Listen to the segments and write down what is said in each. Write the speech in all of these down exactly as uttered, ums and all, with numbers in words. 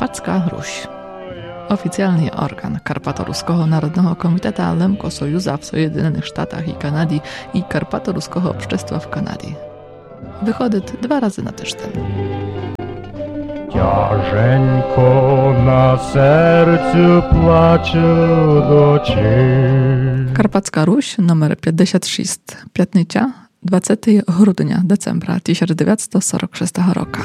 Karpacka Ruś. Oficjalny organ Karpato-Ruskiego Narodnego Komiteta Lemko Sojuza w Sojedynionych Sztatach i Kanady i Karpato-Ruskiego Общества w Kanadzie. Wychodzi dwa razy na tydzień. Ciażenko na sercu płacze do ciebie. Karpacka Ruś, numer pięćdziesiąt sześć, piętnica, dwudziestego grudnia decembra tysiąc dziewięćset czterdziestego szóstego roku.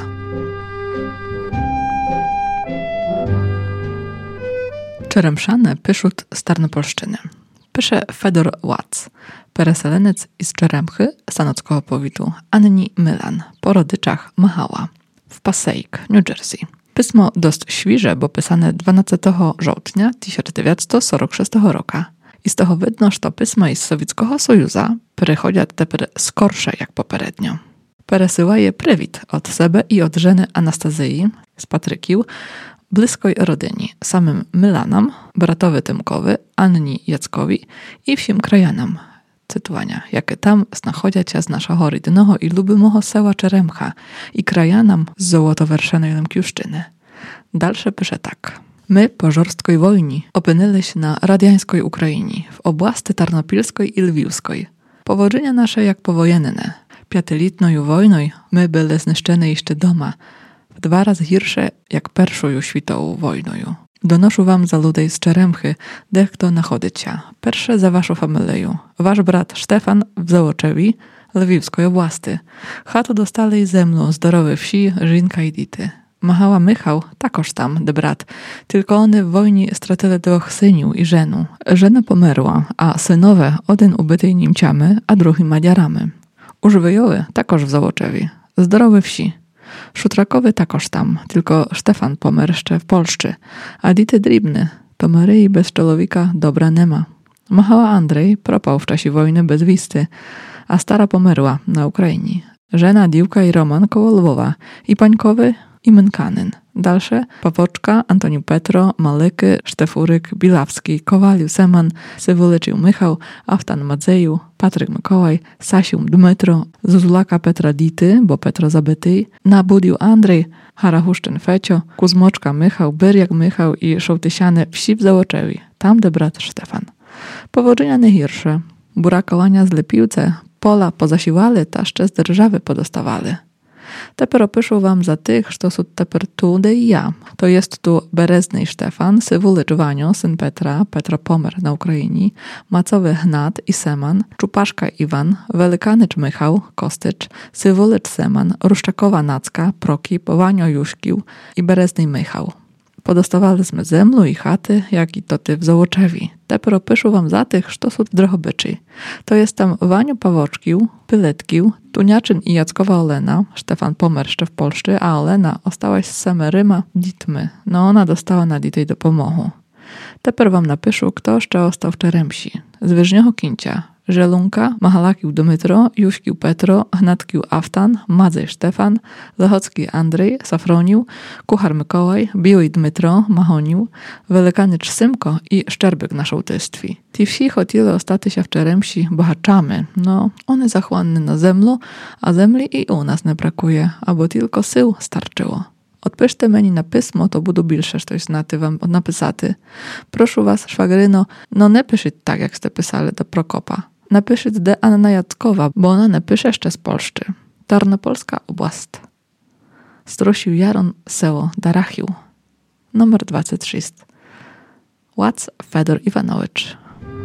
Czeremszane pyszut z Tarnopolszczyny. Pisze Fedor Łac, pereselenec z Czeremchy, Sanockiego powitu, Anni Milan, po rodyczach Machała, w Passaic, New Jersey. Pismo dość świeże, bo pisane dwunastego żołtnia tysiąc dziewięćset czterdziestego szóstego roku. I z tego widno, że to pismo z Sowieckiego Sojuza przechodzi teper skorsze jak poprzednio. Peresyła je prywit od siebie i od żeny Anastazji z Patrykił, bliskiej rodyni, samym Milanom, bratowi Tymkowi, Anni Jackowi i wsim krajanom. Cytowania, jakie tam znachodzą się z naszego rydnego i lubimego sela Czeremcha i krajanam z złotowerszanej Lemkiuszczyny. Dalsze pisze tak. My po żorstkiej wojnie opynęli się na radiańskiej Ukrainie, w oblasti tarnopilskiej i lwiwskiej. Powodzenia nasze jak powojenne. Piętylitną wojną my byli zniszczeni jeszcze doma, w dwa razy hirsze jak pierwszą światową wojną. Donoszę wam za ludzi z Czeremchy, gdzie kto nachodzicie. Pierwsze za waszą familię. Wasz brat Stefan w Załoczewi, lwiwskiej oblasti. Chato dostali ze mną zdrowe wsi, żinka i dity. Machała Michał, takoż tam, de brat. Tylko one w wojnie stracili dwóch syniów i żenu. Żena pomerła, a synowe один ubytej Niemciami, a drugi Madziarami. Už wyjoły, takoż w Załoczewi. Zdrowe wsi. Szutrakowy takoż tam, tylko Stefan pomer jeszcze w Polszczy, a dity dribny, to Maryi bez człowika dobra nema. Machała Andrzej propał w czasie wojny bez wisty, a stara pomerła na Ukrainie. Żena, Diłka i Roman koło Lwowa, i Pańkowy, i Mynkanyn. Dalsze Pawoczka, Antoniu Petro, Malyky, Sztefuryk, Bilawski, Kowaliu Seman, Sywuleczył Michał, Aftan Madzeju, Patryk Mikołaj, Sasiu Dmytro, Zuzulaka Petra Dity, bo Petro zabyty, Nabudił Andrzej, Harachuszczyn Fecio, Kuzmoczka Michał, Byriak Michał i Szołtysiane wsi w Załoczewi, tam de brat Stefan. Powodzenia najhirsze, burakowania z Lepiłce, pola pozasiłali, taszcze z dzierżawy podostawali. Teper opiszę wam za tych, co są teper tu, de i ja. To jest tu Berezny Stefan, Sywulecz Wanio, syn Petra, Petro pomer na Ukrainie, Macowy Hnat i Seman, Czupaszka Iwan, Welikanycz Michał, Kostycz, Sywulecz Seman, Ruszczakowa Nacka, Prokip, Wanio Juszkił i Berezny Michał. Podostawaliśmy zemlu i chaty, jak i to ty w Załoczewi. Teper opiszę wam za tych, co są drohobyczy. To jest tam Wanio Pawoczkił, Pyletkił, Tuniaczyn i Jackowa Olena, Stefan pomer jeszcze w Polszczy, a Olena ostałaś z Semeryma Ditmy. No ona dostała na ditej do pomochu. Teper wam napiszę, kto jeszcze ostał w Czeremsi. Z Wyżniocho Kincia, Żelunka, Machalakił Dmytro, Juśkił Petro, Hnatkił Aftan, Madzej Stefan, Lechocki Andrzej, Safronił, Kuchar Mikołaj, Biły Dmytro, Machonił, Welikanycz Symko i Szczerbyk na szołtystwie. Ci wsi chotili ostati się w Czeremsi bohaczamy. No, one zachłanne na zemlu, a zemli i u nas nie brakuje, albo tylko sył starczyło. Odpiszcie meni na pismo, to budu bilsze coś znaty wam napisaty. Proszę was, szwagryno, no nie piszyć tak, jak ste pisali do Prokopa. Napiszyć de Anna Jackowa, bo ona nie pisze jeszcze z Polszczy. Tarnopolska oblast. Strosił Jaron Seło Darachił. Numer dwadzieścia sześć. Łac Fedor Iwanowicz.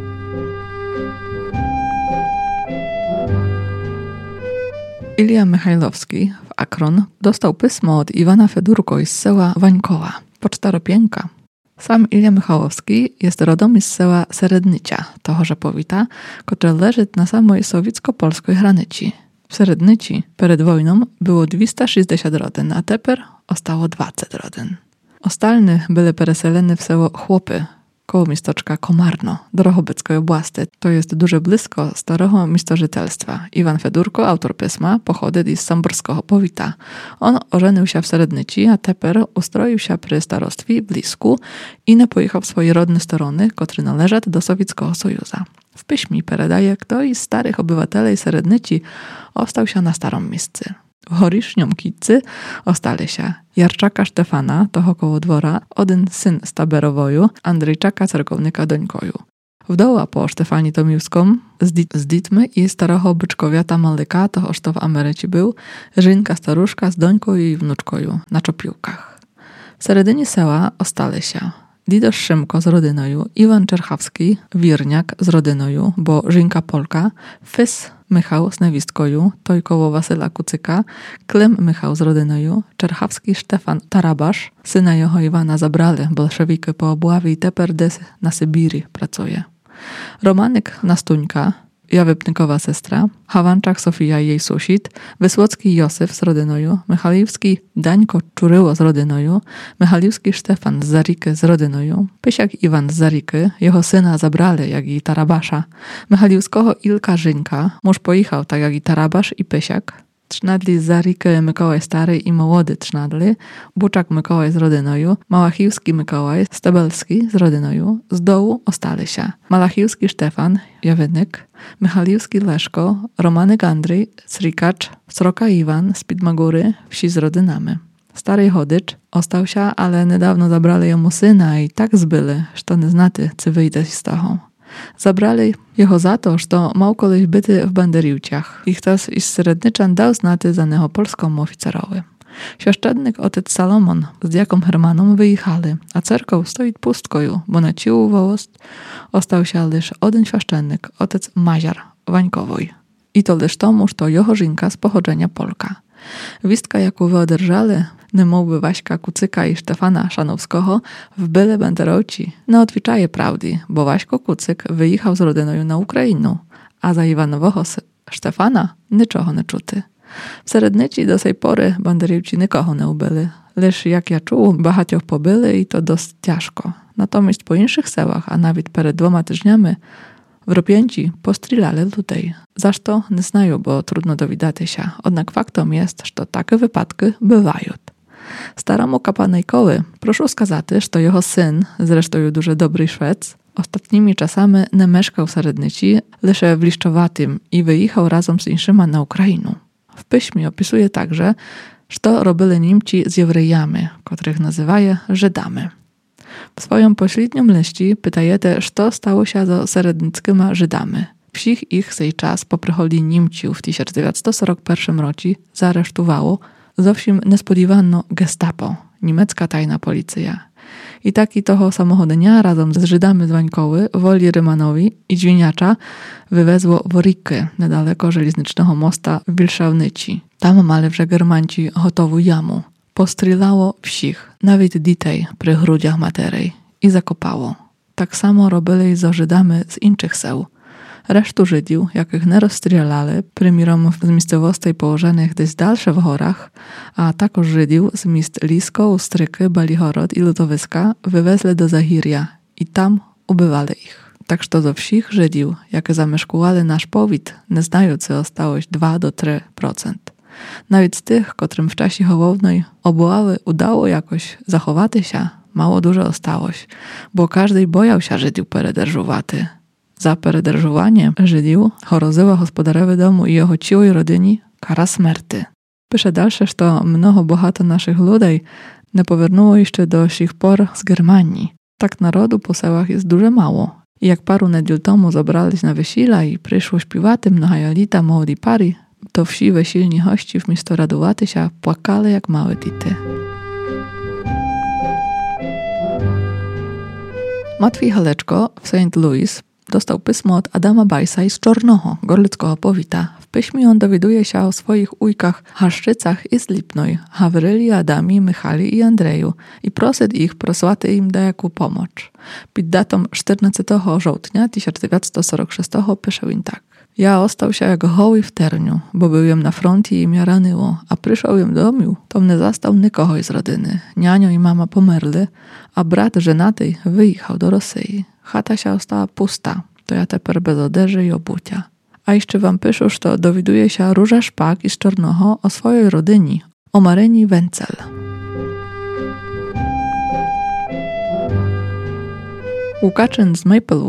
Ilja Michajlowski w Akron dostał pismo od Iwana Fedurko z sela Wańkoła, Pocztaropienka. Sam Ilja Michałowski jest rodom z sela Serednycia, tohoże powita, które leży na samej sowiecko-polskiej granicy. W Serednyci przed wojną było dwieście sześćdziesiąt rodyn, a teper ostało dwadzieścia rodyn. Ostalny byli pereseleni w selo Chłopy, koło miasteczka Komarno, Drohobeckiej oblasti. To jest duże blisko starego miastożytelstwa. Iwan Fedurko, autor pisma, pochodzi z Samborskiego powita. On ożenił się w Serednyci, a teper ustroił się przy starostwie w Lisku i nie pojechał w swoje rodne strony, które należą do Sowieckiego Sojuza. W piśmie peredaje, kto z starych obywateli Serednyci ostał się na starym miejscu. W Horiszniom Kitcy ostali się Jarczaka Štefana, toho koło dwora, один syn z Taberowoju, Andrzejczaka Cerkownika Dońkoju. Wdoła po Štefani Tomiłską z, dit, z Ditmy i staroho byczkowiata Malyka, toho što w Ameryce był, żynka staruszka z Dońkoju i wnuczkoju na czopiłkach. W seredynie sela ostali się Didosz Szymko z rodynoju, Iwan Czerchawski, Wirniak z rodynoju, bo żynka Polka, Fys Michał z Newistkoju, Tojkowo Wasyla Kucyka, Klem Michał z rodynoju, Czerchawski Štefan Tarabasz, syna jeho Iwana zabrali bolszewiki po obławie i teper des na Sybirii pracuje. Romanek Nastuńka, Jawypnykowa sestra, Hawanczak Sofia i jej sąsiad, Wysłocki Józef z rodynoju, Michaliwski Dańko Czuryło z rodynoju, Michaliwski Štefan z Zariky z rodynoju, Pysiak Iwan z Zariky, jego syna zabrali, jak i Tarabasza, Michaliwskiego Ilka Żynka, mąż pojechał tak jak i Tarabasz i Pysiak, Trznadli z Zariky Mikołaj Stary i Młody Trznadli, Buczak Mikołaj z rodynoju, Malachiwski Mikołaj Stebelski z rodynoju, z dołu ostali się Malachiwski Štefan, Jawynyk, Michaliwski Leszko, Romanek Andrzej, Srikacz, Sroka Iwan z Pidmagury, wsi z rodynami. Stary Chodycz ostał się, ale niedawno zabrali jemu syna i tak zbyli, że nie znaty, czy wyjdzie z toho. Zabrali jego za to, że mał koleś byty w Banderiłciach i ktoś iz Srednyczan dał znaty za niego polską oficerowy. Świeszczednik otec Salomon z diakom Hermanom wyjechali, a cerkow stoi pustkoju, bo na ciu wołost ostał się lisz jeden świeszczennik, otec Maziar Wańkowoj. I to lisz tomu, że to jeho żynka z pochodzenia Polka. Wistka jaką wyoderżali, nie mógłby Waśka Kucyka i Štefana Szanowskiego w byle banderoci. No odwiczaje prawdy, bo Waśko Kucyk wyjechał z rodynoju na Ukrainę, a za Iwanowego Štefana niczego nie czuty. W Serednyci do tej pory banderівці nikogo nie ubyli, lecz jak ja czuł, багатьох pobyli i to dość ciężko. Natomiast po innych sełach, a nawet przed dwoma tygodniami, Wropięci postrilali ludzi. Zašto nie znają, bo trudno dowiadać się. Jednak faktem jest, że takie wypadki bywają. Staromu kapanejkowi proszę skazać, że jego syn, zresztą już duży dobry Szwec, ostatnimi czasami nie mieszkał w Serednyci, lecz w Liszczowatym i wyjechał razem z inszyma na Ukrainę. W piśmie opisuje także, że to robili Niemci z Jewrejami, których nazywaje Żydami. W swoim pośrednim liście pytajete, co stało się z serednyckimi Żydami. Wsich ich sej czas po przychodzie Niemców w tysiąc dziewięćset czterdziestym pierwszym roku zaresztowało, zowsiem niespodziewano gestapo, niemiecka tajna policja. I taki toho samego dnia razem z Żydami z Wańkoły, Woli Rymanowi i Dźwiniacza wywezło w Rikę, niedaleko żeleznicznego mosta w Wilszawnyci. Tam mali w Germanci gotową jamu. Postrylało wsich, nawet ditej przy grudziach materej i zakopało. Tak samo robili z Żydami z innych seł. Resztu Żydiów, jakich nie rozstrzelali, prymirom z miejscowości położonych gdzieś dalsze w górach, a także Żydiów z miejsc Lisko, Ustryky, Balihorod i Lutowiska wywezli do Zahiria i tam ubywali ich. Tak że do wsich Żydiów, jakie zamieszkuwali nasz powit, nie znający ostało dwa do trzech procent. Nawet z tych, którym w czasie Hołownej obławy udało jakoś zachować się, mało dużo ostało, bo każdy bojał się Żydiów perederżowaty. Za perederżowanie Żydiów chorozyła gospodarowy domu i jeho ciłej rodyni kara śmierty. Pisze dalsze, że to mnoho bohato naszych ludzi nie powiernuło jeszcze do sich por z Germanii. Tak narodu po sełach jest dużo mało. I jak paru niedziel temu zabrali na wesila i przyszło śpiewaty mnoha lita młodzi pary, to wsi wesilni hości w miasto radowaty się płakali jak małe tity. Matwiej Haleczko w Saint Louis dostał pismo od Adama Bajsa z Czornoho, gorlickiego powita. W piśmie on dowiaduje się o swoich ujkach Haszczycach i Slipnoj, Hawryli, Adami, Michali i Andrzeju i prosi ich prosłać im dajaką pomoc. Pod datą czternastego żołtnia tysiąc dziewięćset czterdziestego szóstego pisze im tak. Ja ostał się jak hoły w terniu, bo byłem na froncie i mnie ranyło, a przyszedłem do domu, to mnie zastał nikogo z rodziny. Nianio i mama pomerli, a brat żenaty wyjechał do Rosji. Chata się ostała pusta, to ja teper bez odeży i obucia. A jeszcze wam piszę, że dowiaduje się Róża Szpak z Czornoho o swojej rodyni, o Maryni Wencel. Łukaczyn z Maplewood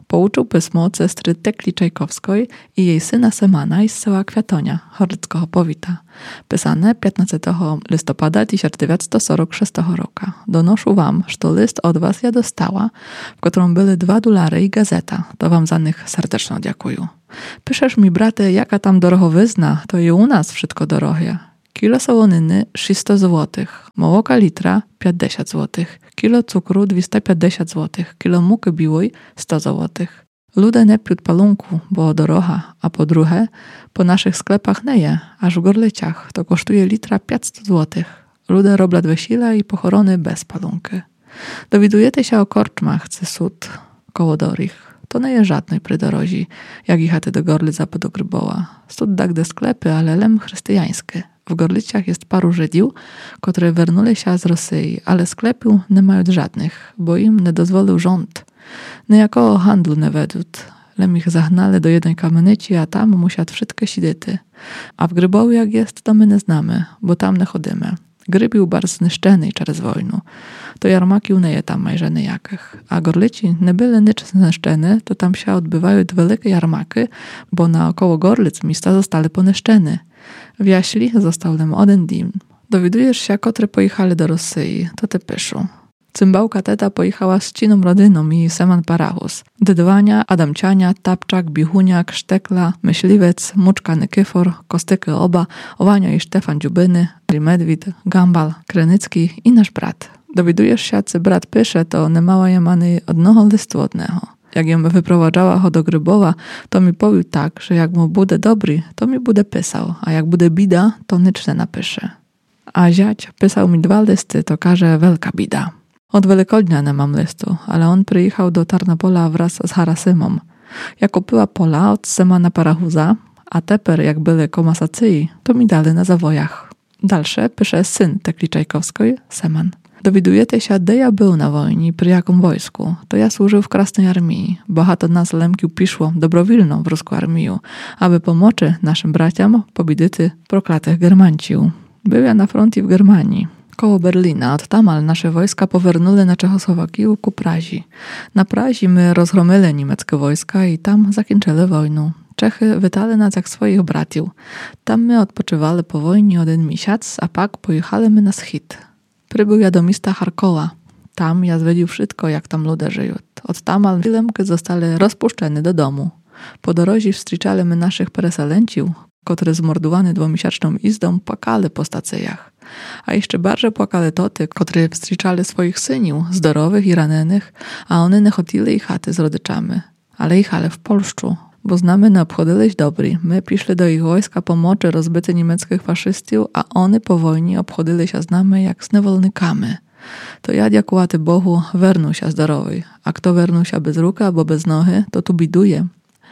Pouczył pismo sestry Tekli Czajkowskiej i jej syna Semana iz sela Kwiatonia, Horlickiego powita. Pisane piętnastego listopada tysiąc dziewięćset czterdziestego szóstego roku. Donoszę wam, że list od was ja dostała, w którym były dwa dolary i gazeta. To wam za nich serdecznie dziękuję. Piszesz mi, brate, jaka tam dorogowyzna, to i u nas wszystko dorogie. Kilo sołoniny trzysta złotych, mołoka litra pięćdziesiąt złotych, kilo cukru dwieście pięćdziesiąt złotych, kilo muki biłej sto złotych. Ludzie nie piją palunku, bo doroga, a po drugie, po naszych sklepach nie je, aż w Gorlicach to kosztuje litra pięćset złotych. Ludzie robią wesile i pochorony bez palunki. Dowiadujecie się o korczmach, czy sud koło dorich. To nie jest żadnej prydorozi, jak jechaty do Gorlica po do Gryboła. Stud dagde sklepy, ale lem chrześcijańskie. W Gorlicach jest paru Żydiów, które wernuli się z Rosji, ale sklepów nie mają żadnych, bo im nie dozwolił rząd. Niejako handlu nie wedłud. Lem ich zagnali do jednej kamienici, a tam musiał wszystkie sidyty. A w Grybowie jak jest, to my nie znamy, bo tam nie chodzimy. Gryb był bardzo zniszczony przez wojnę. To jarmaki nie je tam majże nijakich. A Gorlici nie były nic zniszczone, to tam się odbywają wielkie jarmaki, bo naokoło Gorlic miasta zostały poniszczone. W Jaśli został nam jeden dim. Dowiadujesz się, które pojechali do Rosji, to te piszą. Cymbałka teta pojechała z ciną rodyną i Seman Parachus. Dydwania, Adamciania, Tapczak, Bichuniak, Sztekla, Myśliwec, Muczka Nykyfor, Kostyky Oba, Owania i Stefan Dziubyny, Medwid, Gambal, Krenicki i nasz brat. Dowiadujesz się, co brat pisze, to nie mała jemany odnoho listu odnego. Jak ją wyprowadzała ho do Grybowa, to mi powił tak, że jak mu bude dobry, to mi bude pisał, a jak bude bida, to nic nie napisze. A ziać pisał mi dwa listy, to każe wielka bida. Od Wielkodnia nie mam listu, ale on przyjechał do Tarnopola wraz z Harasymą. Ja kupiła pola od Semana Parachuza, a teper jak byli komasacji, to mi dali na zawojach. Dalsze pisze syn Tekli Czajkowskiej, Seman. Dowiadujecie się, gdzie ja był na wojnie, przy jakim wojsku. To ja służył w Krasnej Armii. Bohato nas Lemkiu piszło dobrowilną w ruską armię, aby pomocy naszym braciom pobidyty proklatych Germanciów. Był ja na froncie w Germanii. Koło Berlina, od tamal nasze wojska powernuli na Czechosłowakię ku Prazi. Na Prazi my rozgromili niemieckie wojska i tam zakończyli wojnę. Czechy witali nas jak swoich bratiów. Tam my odpoczywali po wojnie jeden miesiąc, a pak pojechali my na schid. Przybył ja do miasta Charkowa. Tam ja zwiedził wszystko, jak tam ludzie żyją. Od tamal wilemki zostali rozpuszczeni do domu. Po drodze wstrzyczali my naszych pereselęciów, które zmordowani dwumiesięczną izdą płakali po stacjach. A jeszcze bardziej płakali toty, które wstrzyczali swoich syniów, zdrowych i ranionych, a one nie chotili ich chaty z rodyczami. Ale jechali w Polsce, bo znamy nie obchodzili dobry. My przyszli do ich wojska pomocy rozbity niemieckich faszystów, a one po wojnie obchodzili się z nami jak z niewolnikami. To ja, dziękuję Bogu, wernął się zdrowy, a kto wernął się bez ruki albo bez nogi, to tu biduje.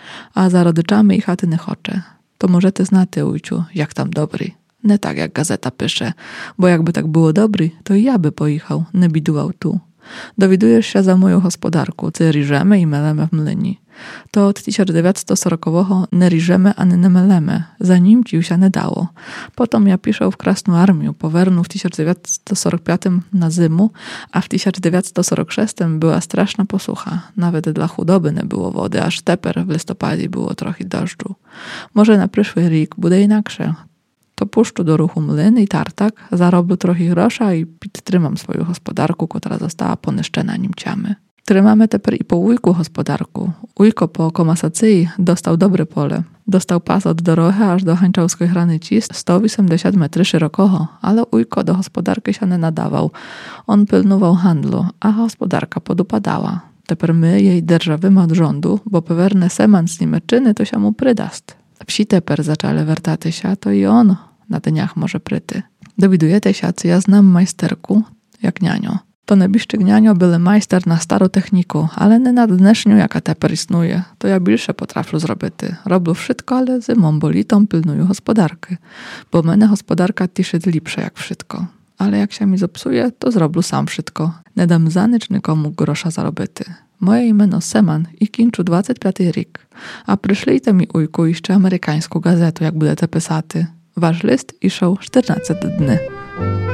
A za rodyczami i chaty nie chocze. To możecie znać, ujciu, jak tam dobry. Nie tak jak gazeta pisze, bo jakby tak było dobry, to i ja by pojechał, nie biduwał tu. Dowiadujesz się za moją gospodarku, co ryżemy i melemy w młyni. To od tysiąc dziewięćset czterdziestego nie ryżemy ani nie melemy, za nim ci się nie dało. Potem ja piszę w Krasną Armię, powernął w tysiąc dziewięćset czterdziestym piątym na zimu, a w tysiąc dziewięćset czterdziestym szóstym była straszna posucha. Nawet dla chudoby nie było wody, aż teper w listopadzie było trochę deszczu. Może na przyszły rok będzie inaksze. To puszczu do ruchu mlyn i tartak, zarobił trochę grosza i trzymam swoją gospodarku, która została poniszczona nimciami. Trzymamy teper i po ujku gospodarku. Ujko po komasacji dostał dobre pole. Dostał pas od dorogi aż do hańczowskiej granicy sto osiemdziesiąt metrów szerokoho, ale ujko do gospodarki się nie nadawał. On pilnował handlu, a gospodarka podupadała. Teper my jej dzierżawimy od rządu, bo pewerne Seman z Niemczyny to się mu przydast. Wsi teper zaczęli wertaty się, to i on na dniach może pryty. Dowiadujecie się, co ja znam majsterku, jak nianio. To nebiszczyk nianio były majster na starą techniku, ale nie na dneszniu, jaka teper istnuje. To ja bilsze potrafię zrobić. Robię wszystko, ale zimą bolitą pilnuję gospodarkę. Bo mnie gospodarka tiszyć lepsze jak wszystko. Ale jak się mi zepsuje, to zrobię sam wszystko. Nie dam za nic nikomu grosza zarobity. Moje imię Seman i kończę dwudziesty piąty rok. A przyszlijcie mi ujku jeszcze amerykańską gazetę, jak będziecie pisaty. Wasz list iszał czternaście dni.